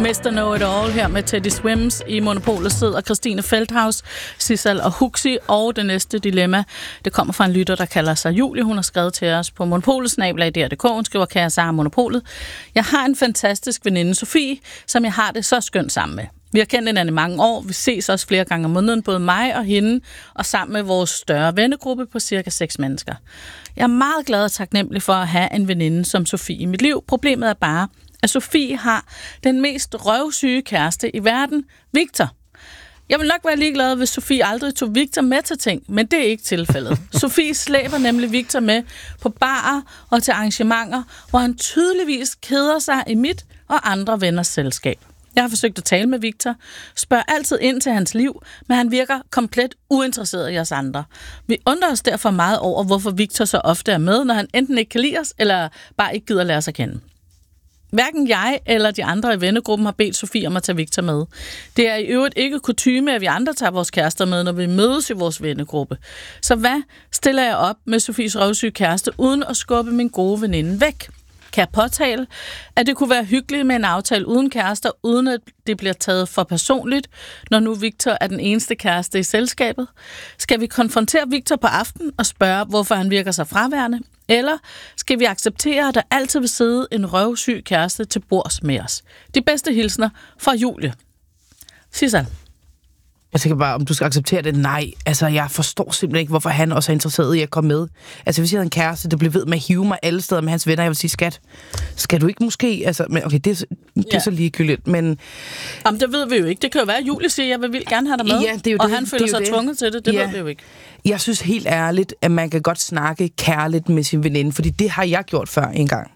Mr. Know-It-All her med Teddy Swims. I Monopolet sidder Christine Feldhaus, Sissel og Huxi, og det næste dilemma, det kommer fra en lytter, der kalder sig Julie. Hun har skrevet til os på monopolet@dr.dk. Hun skriver, kære Sara Monopolet. Jeg har en fantastisk veninde, Sofie, som jeg har det så skønt sammen med. Vi har kendt hinanden i mange år. Vi ses også flere gange om måneden, både mig og hende, og sammen med vores større vennegruppe på cirka 6 mennesker. Jeg er meget glad og taknemmelig for at have en veninde som Sofie i mit liv. Problemet er bare, at Sofie har den mest røvsyge kæreste i verden, Victor. Jeg vil nok være ligeglad, hvis Sofie aldrig tog Victor med til ting, men det er ikke tilfældet. Sofie slæber nemlig Victor med på barer og til arrangementer, hvor han tydeligvis keder sig i mit og andre venners selskab. Jeg har forsøgt at tale med Victor, spørger altid ind til hans liv, men han virker komplet uinteresseret i os andre. Vi undrer os derfor meget over, hvorfor Victor så ofte er med, når han enten ikke kan lide os, eller bare ikke gider lære sig at kende. Hverken jeg eller de andre i vennegruppen har bedt Sofie om at tage Victor med. Det er i øvrigt ikke kutyme, at vi andre tager vores kærester med, når vi mødes i vores vennegruppe. Så hvad stiller jeg op med Sofies røvsyge kæreste, uden at skubbe min gode veninde væk? Kan jeg påtale, at det kunne være hyggeligt med en aftale uden kærester, uden at det bliver taget for personligt, når nu Victor er den eneste kæreste i selskabet? Skal vi konfrontere Victor på aften og spørge, hvorfor han virker så fraværende? Eller skal vi acceptere, at der altid vil sidde en røvsyg kæreste til bords med os? De bedste hilsner fra Julie. Sissel. Jeg tænker bare, om du skal acceptere det. Nej, altså jeg forstår simpelthen ikke, hvorfor han også er interesseret i at komme med. Altså hvis jeg havde en kæreste, der blev ved med at hive mig alle steder med hans venner, jeg vil sige, skat, skal du ikke måske... Altså, men okay, det er så ligegyldigt, men... Jamen, det ved vi jo ikke. Det kan jo være, at Julie siger, jeg vil gerne have dig med, ja, det er jo og det. han føler sig det. tvunget til det. Det ved vi jo ikke. Jeg synes helt ærligt, at man kan godt snakke kærligt med sin veninde, fordi det har jeg gjort før en gang,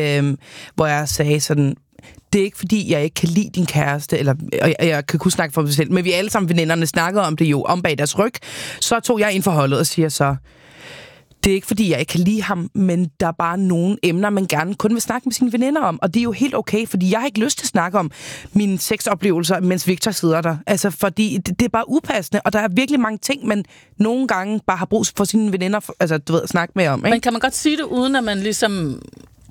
hvor jeg sagde sådan... Det er ikke fordi, jeg ikke kan lide din kæreste, eller jeg kan kunne snakke for mig selv, men vi alle sammen veninderne snakkede om det jo, om bag deres ryg. Så tog jeg ind for holdet og siger så, det er ikke fordi, jeg ikke kan lide ham, men der er bare nogle emner, man gerne kun vil snakke med sine veninder om. Og det er jo helt okay, fordi jeg har ikke lyst til at snakke om mine sexoplevelser, mens Victor sidder der. Altså, fordi det er bare upassende, og der er virkelig mange ting, man nogle gange bare har brug for sine veninder, altså, du ved, at snakke med om. Ikke? Men kan man godt sige det, uden at man ligesom...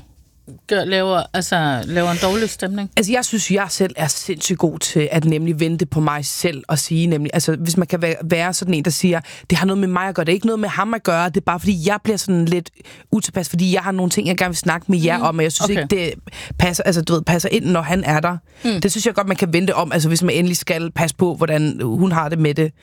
laver en dårlig stemning? Altså, jeg synes, jeg selv er sindssygt god til at nemlig vente på mig selv og sige nemlig, altså, hvis man kan være sådan en, der siger, det har noget med mig at gøre, det er ikke noget med ham at gøre, det er bare, fordi jeg bliver sådan lidt utilpas, fordi jeg har nogle ting, jeg gerne vil snakke med jer om, og jeg synes ikke, det passer, altså, du ved, passer ind, når han er der. Det synes jeg godt, man kan vente om, altså, hvis man endelig skal passe på, hvordan hun har det med det.